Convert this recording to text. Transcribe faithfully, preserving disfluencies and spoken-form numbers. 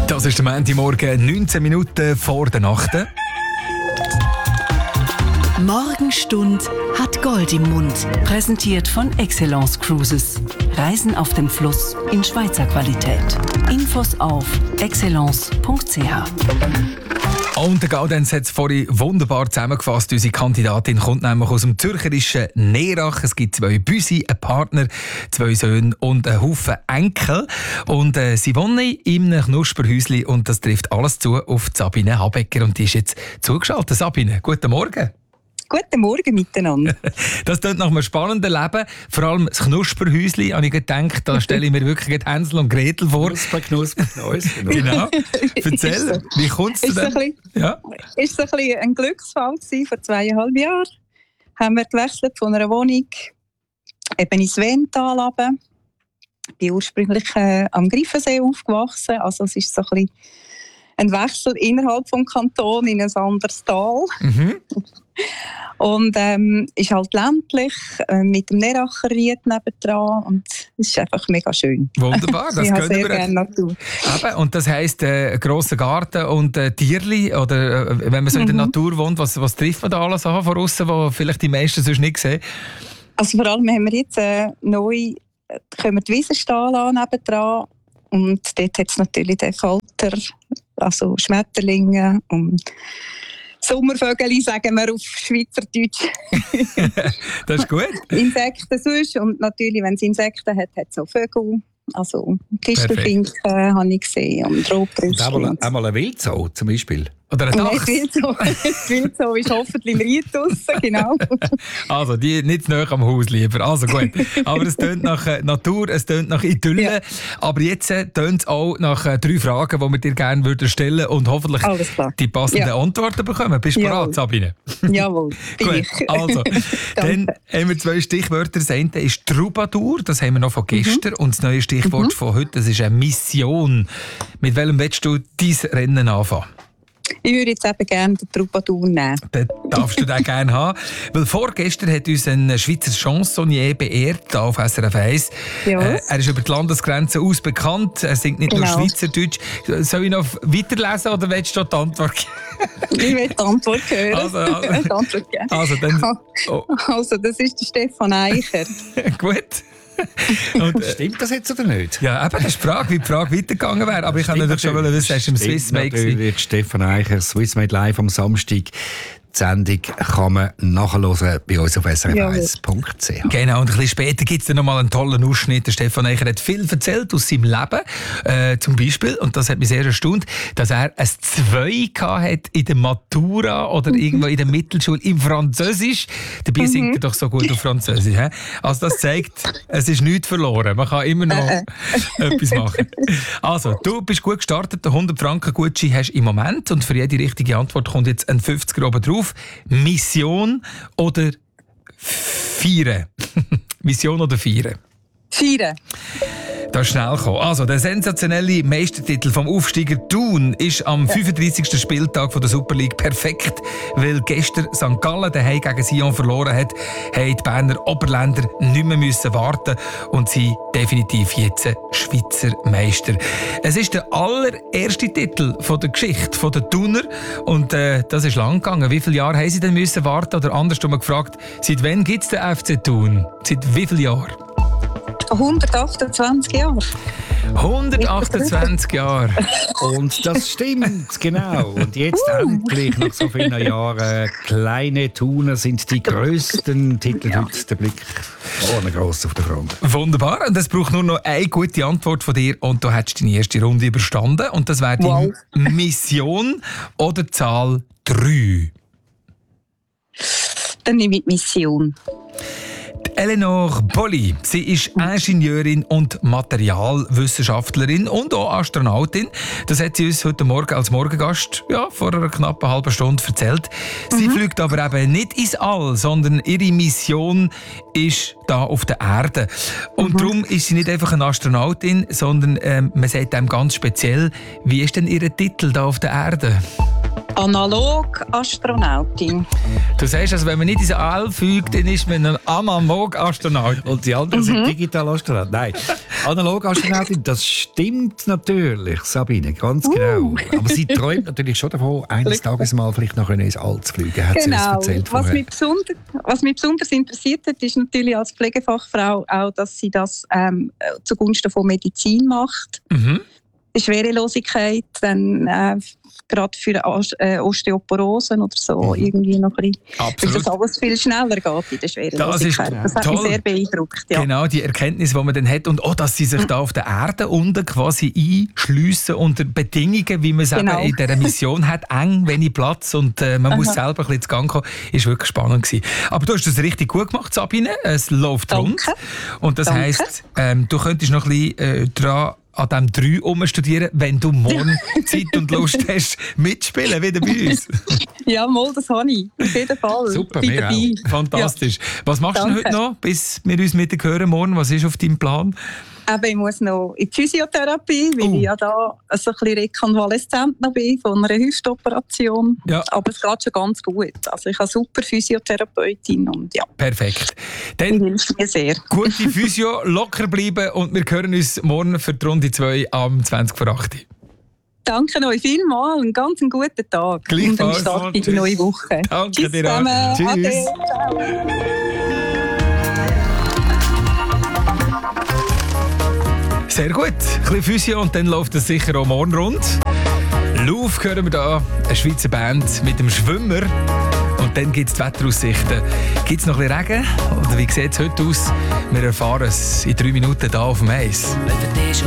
Das ist der Montagmorgen, neunzehn Minuten vor der Nacht. Morgenstund hat Gold im Mund. Präsentiert von Excellence Cruises. Reisen auf dem Fluss in Schweizer Qualität. Infos auf excellence punkt c h. Und der Gaudenz hat es vorhin wunderbar zusammengefasst. Unsere Kandidatin kommt nämlich aus dem zürcherischen Nerach. Es gibt zwei Büsi, einen Partner, zwei Söhne und einen Haufen Enkel. Und äh, sie wohnen in einem Knusperhäuschen und das trifft alles zu auf Sabine Habecker. Und die ist jetzt zugeschaltet. Sabine, guten Morgen. Guten Morgen miteinander. Das klingt nach einem spannenden Leben. Vor allem das Knusperhäuschen, habe ich gedacht, da stelle ich mir wirklich Hänsel und Gretel vor. Knusper, Knusper, Neues. Genau. Erzähl, wie kommst du denn? Ist ja. Es ein, bisschen ein Glücksfall gewesen. Vor zweieinhalb Jahren haben wir gewechselt von einer Wohnung eben ins Wental runter. Ich bin ursprünglich äh, am Greifensee aufgewachsen. Also es ist so ein bisschen ein Wechsel innerhalb des Kantons in ein anderes Tal. Mhm. Und ähm, ist halt ländlich, äh, mit dem Neracher Ried nebendran und es ist einfach mega schön. Wunderbar, das ich habe können sehr wir. gerne Natur. Eben, und das heisst, äh, ein grosser Garten und äh, Tierli, oder äh, wenn man so in der Mhm. Natur wohnt, was, was trifft man da alles an von außen, was vielleicht die meisten sonst nicht sehen? Also vor allem haben wir jetzt äh, neu, äh, können wir die Wiesenstall an nebendran und dort hat es natürlich den Falter, also Schmetterlinge und Sommervögel, sagen wir auf Schweizerdeutsch. Das ist gut. Insekten sonst. Und natürlich, wenn es Insekten hat, hat es auch Vögel. Also Kistelfinken habe ich gesehen und Rotbrüste. Einmal, einmal ein Wildsau zum Beispiel. Oder ein Nein, Dachs. das Wildsau, das Wildsau ist hoffentlich im Ried draussen, genau. Also, die nicht zu nahe am Haus lieber. Also gut. Aber es tönt nach äh, Natur, es tönt nach Idylle. Ja. Aber jetzt äh, tönt es auch nach äh, drei Fragen, die wir dir gerne würden stellen und hoffentlich Alles klar. die passenden Ja. Antworten bekommen. Bist du Jawohl. bereit, Sabine? Jawohl, bin Gut, ich. also, dann Danke. haben wir zwei Stichwörter. Das eine ist Troubadour, das haben wir noch von gestern. Und das neue Stichwort Mhm. von heute, das ist eine Mission. Mit welchem willst du dein Rennen anfangen? Ich würde jetzt eben gerne den Troubadour nehmen. Den darfst du den gerne haben. Weil vorgestern hat uns ein Schweizer Chansonnier beehrt, hier auf S R F eins. Ja. Äh, er ist über die Landesgrenzen aus bekannt. Er singt nicht Genau. nur Schweizerdeutsch. Soll ich noch weiterlesen oder willst du die Antwort geben? Ich will die Antwort hören. Also, also. Ich will die Antwort geben. Also, dann... Oh, Also, das ist der Stefan Eicher. gut. Und, äh, Stimmt das jetzt oder nicht? ja, eben, das ist die Frage, wie die Frage weitergegangen wäre. Aber ich kann natürlich schon wollen wissen, hast du im Stimmt Swissmade gewesen? natürlich. Stefan Eicher, Swissmade Live am Samstag. Die Sendung kann man nachhören bei uns auf s r f eins punkt c h. Genau, und ein bisschen später gibt es dann nochmal einen tollen Ausschnitt. Der Stefan Eicher hat viel erzählt aus seinem Leben. Äh, zum Beispiel, und das hat mich sehr erstaunt, dass er ein zwei hat in der Matura oder irgendwo in der Mittelschule im Französisch. Dabei singt er doch so gut auf Französisch. He? Also das zeigt, es ist nichts verloren. Man kann immer noch etwas machen. Also, du bist gut gestartet. Den hundert Franken Gutschein hast du im Moment. Und für jede richtige Antwort kommt jetzt ein fünfziger oben drauf. Mission oder Feiern? Mission oder Feiern? Feiern. Da ist schnell gekommen. Also, der sensationelle Meistertitel vom Aufsteiger Thun ist am fünfunddreissigsten Spieltag von der Super League perfekt, weil gestern Sankt Gallen daheim gegen Sion verloren hat, haben die Berner Oberländer nicht mehr müssen warten und sind definitiv jetzt Schweizer Meister. Es ist der allererste Titel von der Geschichte von der Thuner und äh, das ist lang gegangen. Wie viele Jahre haben sie denn müssen warten? Oder andersrum gefragt, seit wann gibt es den F C Thun? Seit wie vielen Jahren? hundertachtundzwanzig Jahre. hundertachtundzwanzig Jahre. Und das stimmt, genau. Und jetzt endlich, nach so vielen Jahren, kleine Thuner sind die grössten Titel. Heute der Blick vorne gross auf der Front. Wunderbar. Und es braucht nur noch eine gute Antwort von dir und du hättest deine erste Runde überstanden. Und das wäre die Wow. Mission oder Zahl drei. Dann nehme ich die Mission. Eleanor Bolli. Sie ist Ingenieurin und Materialwissenschaftlerin und auch Astronautin. Das hat sie uns heute Morgen als Morgengast ja, vor einer knappen halben Stunde erzählt. Sie Mhm. fliegt aber eben nicht ins All, sondern ihre Mission ist da auf der Erde. Und Mhm. darum ist sie nicht einfach eine Astronautin, sondern ähm, man sagt dem ganz speziell, wie ist denn ihr Titel da auf der Erde? Analog-Astronautin. Du sagst, also, wenn man nicht ins All fliegt, dann ist man ein Analog-Astronaut. Und die anderen Mhm. sind Digital-Astronaut. Nein, Analog-Astronautin, das stimmt natürlich, Sabine, ganz Uh. genau. Aber sie träumt natürlich schon davon, eines Tages mal vielleicht noch ins All zu fliegen, hat sie uns Genau. erzählt Was vorher. mich, besonders, was mich besonders interessiert hat, ist natürlich als Pflegefachfrau auch, dass sie das ähm, zugunsten von Medizin macht. Mhm. Die Schwerelosigkeit, dann äh, gerade für Os- äh, Osteoporosen oder so, Mhm. irgendwie noch ein bisschen, weil Absolut. das alles viel schneller geht in der Schwerelosigkeit. Das Das, ist hat toll. mich sehr beeindruckt. Ja. Genau, die Erkenntnis, die man dann hat. Und auch, dass sie sich da auf der Erde unten quasi einschliessen unter Bedingungen, wie man es Genau. eben in dieser Mission hat. Eng, wenig Platz und äh, man muss Aha. selber ein bisschen zu Gang kommen. Ist wirklich spannend gewesen. Aber du hast das richtig gut gemacht, Sabine. Es läuft Danke. rund. Und das Danke. heisst, ähm, du könntest noch ein bisschen äh, dran an diesem drei umstudieren, wenn du morgen Zeit und Lust hast, mitspielen, wieder bei uns. Ja, mal, das habe ich. Auf jeden Fall. Super, Bin wir dabei. Fantastisch. Was machst du denn Danke. heute noch, bis wir uns wieder hören morgen? Was ist auf deinem Plan? Eben, ich muss noch in die Physiotherapie, weil Oh. ich ja da so ein bisschen rekonvaleszent noch bin von einer Hüftoperation. Ja. Aber es geht schon ganz gut. Also ich habe eine super Physiotherapeutin und ja, Perfekt. die Dann hilft mir sehr. gute Physio, locker bleiben und wir hören uns morgen für die Runde zwei am zwanzig vor acht. Danke euch vielmals, einen ganz guten Tag. Gleichfalls. Und einen Start in die Tschüss. neue Woche. Danke Tschüss dir auch. zusammen. Tschüss. Ade. Ciao. Sehr gut. Ein bisschen Physio und dann läuft es sicher auch morgen rund. Lauf hören wir da, eine Schweizer Band mit dem Schwimmer. Und dann gibt es die Wetteraussichten. Gibt es noch ein bisschen Regen? Oder wie sieht es heute aus? Wir erfahren es in drei Minuten hier auf dem Eis. Wenn für dich schon